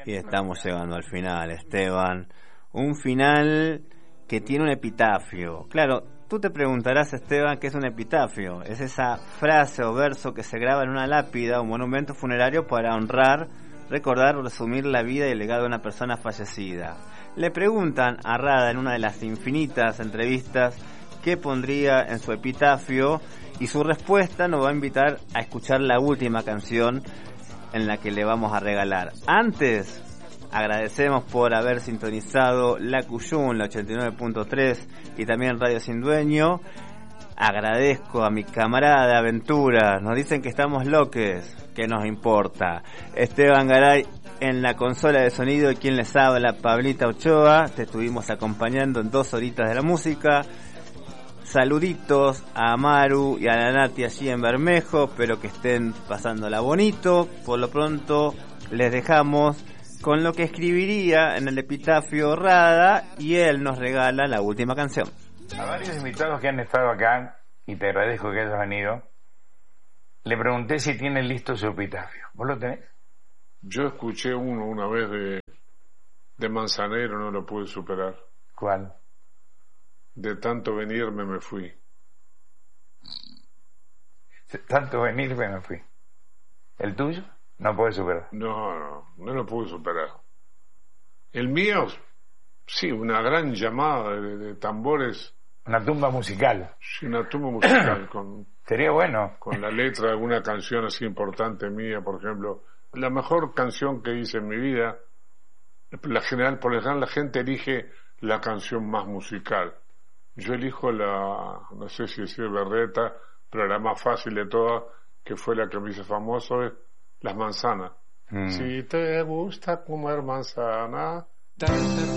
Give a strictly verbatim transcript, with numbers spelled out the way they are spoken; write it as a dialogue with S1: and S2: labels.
S1: Y estamos llegando al final, Esteban. Un final que tiene un epitafio. Claro, tú te preguntarás, Esteban, ¿qué es un epitafio? Es esa frase o verso que se graba en una lápida o monumento funerario para honrar, recordar o resumir la vida y el legado de una persona fallecida. Le preguntan a Rada en una de las infinitas entrevistas qué pondría en su epitafio y su respuesta nos va a invitar a escuchar la última canción en la que le vamos a regalar. Antes, agradecemos por haber sintonizado la Cuyún, la ochenta y nueve punto tres y también Radio Sin Dueño. Agradezco a mi camarada de aventuras. Nos dicen que estamos loques. ¿Qué nos importa? Esteban Garay en la consola de sonido y quien les habla, Pablita Ochoa. Te estuvimos acompañando en dos horitas de la música. Saluditos a Amaru y a la Nati allí en Bermejo. Espero que estén pasándola bonito. Por lo pronto les dejamos con lo que escribiría en el epitafio Rada y él nos regala la última canción.
S2: A varios invitados que han estado acá, y te agradezco que hayas venido, le pregunté si tienen listo su epitafio. ¿Vos lo tenés?
S3: Yo escuché uno una vez de, de Manzanero, no lo pude superar.
S2: ¿Cuál?
S3: De tanto venirme me fui.
S2: De tanto venirme me fui. ¿El tuyo? No puede superar.
S3: No, no, no lo pude superar. El mío, sí, una gran llamada de, de tambores.
S2: Una tumba musical.
S3: Sí, una tumba musical con...
S2: Sería bueno.
S3: Con la letra de alguna canción así importante mía, por ejemplo. La mejor canción que hice en mi vida, la general, por lo general la gente elige la canción más musical. Yo elijo la, no sé si decir berreta, pero la más fácil de todas, que fue la que me hizo famoso, es Las Manzanas. Mm. Si te gusta comer manzana...